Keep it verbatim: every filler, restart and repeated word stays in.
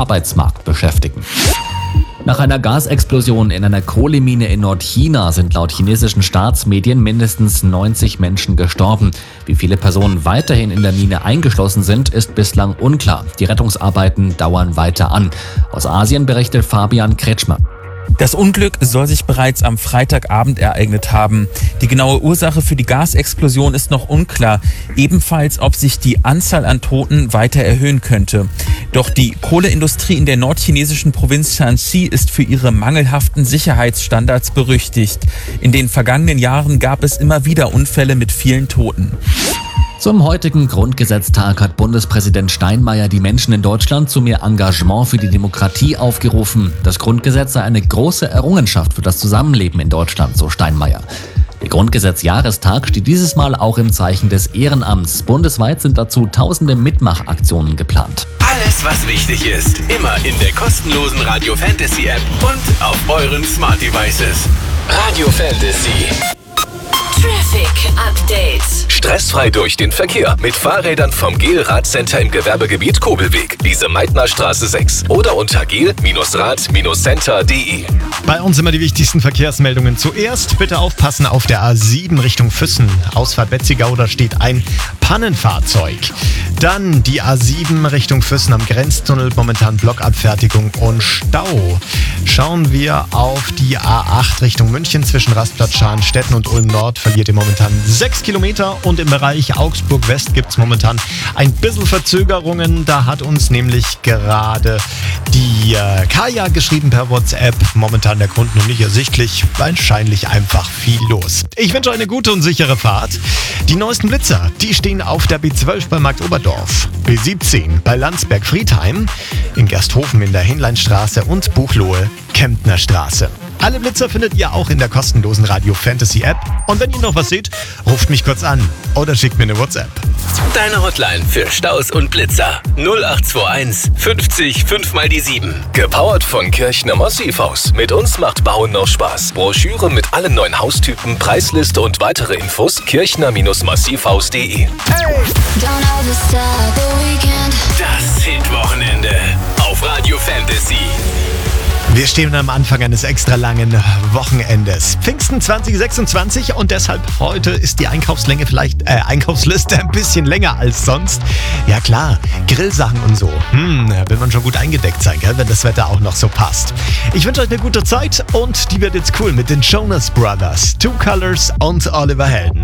Arbeitsmarkt beschäftigen. Nach einer Gasexplosion in einer Kohlemine in Nordchina sind laut chinesischen Staatsmedien mindestens neunzig Menschen gestorben. Wie viele Personen weiterhin in der Mine eingeschlossen sind, ist bislang unklar. Die Rettungsarbeiten dauern weiter an. Aus Asien berichtet Fabian Kretschmer. Das Unglück soll sich bereits am Freitagabend ereignet haben. Die genaue Ursache für die Gasexplosion ist noch unklar. Ebenfalls, ob sich die Anzahl an Toten weiter erhöhen könnte. Doch die Kohleindustrie in der nordchinesischen Provinz Shanxi ist für ihre mangelhaften Sicherheitsstandards berüchtigt. In den vergangenen Jahren gab es immer wieder Unfälle mit vielen Toten. Zum heutigen Grundgesetztag hat Bundespräsident Steinmeier die Menschen in Deutschland zu mehr Engagement für die Demokratie aufgerufen. Das Grundgesetz sei eine große Errungenschaft für das Zusammenleben in Deutschland, so Steinmeier. Der Grundgesetzjahrestag steht dieses Mal auch im Zeichen des Ehrenamts. Bundesweit sind dazu tausende Mitmachaktionen geplant. Alles, was wichtig ist, immer in der kostenlosen Radio Fantasy App und auf euren Smart Devices. Radio Fantasy. Traffic Update. Stressfrei durch den Verkehr mit Fahrrädern vom Gel Radcenter im Gewerbegebiet Kobelweg, Lise Meitner Straße sechs oder unter gel Rad Center punkt de. Bei uns immer die wichtigsten Verkehrsmeldungen. Zuerst bitte aufpassen auf der A sieben Richtung Füssen. Ausfahrt Wetzigau, da steht ein Pannenfahrzeug. Dann die A sieben Richtung Füssen am Grenztunnel, momentan Blockabfertigung und Stau. Schauen wir auf die A acht Richtung München zwischen Rastplatz Scharnstetten und Ulm Nord. Verliert ihr momentan sechs Kilometer und im Bereich Augsburg West gibt es momentan ein bisschen Verzögerungen. Da hat uns nämlich gerade die äh, Kaya geschrieben per WhatsApp. Momentan der Grund noch nicht ersichtlich, wahrscheinlich einfach viel los. Ich wünsche euch eine gute und sichere Fahrt. Die neuesten Blitzer, die stehen auf der B zwölf bei Markt Oberdorf, B siebzehn bei Landsberg-Friedheim, in Gersthofen in der Hinleinstraße und Buchloe Kemptner Straße. Alle Blitzer findet ihr auch in der kostenlosen Radio Fantasy App. Und wenn ihr noch was seht, ruft mich kurz an oder schickt mir eine WhatsApp. Deine Hotline für Staus und Blitzer null acht zwei eins fünfzig fünf mal die sieben. Gepowert von Kirchner Massivhaus. Mit uns macht Bauen noch Spaß. Broschüre mit allen neuen Haustypen, Preisliste und weitere Infos kirchner Massivhaus punkt de. Hey. Das Hitwochenende auf Radio Fantasy. Wir stehen am Anfang eines extra langen Wochenendes. Pfingsten zwanzig sechsundzwanzig und deshalb heute ist die Einkaufslänge vielleicht, äh, Einkaufsliste ein bisschen länger als sonst. Ja klar, Grillsachen und so. Hm, da will man schon gut eingedeckt sein, gell, wenn das Wetter auch noch so passt. Ich wünsche euch eine gute Zeit und die wird jetzt cool mit den Jonas Brothers, Two Colors und Oliver Helden.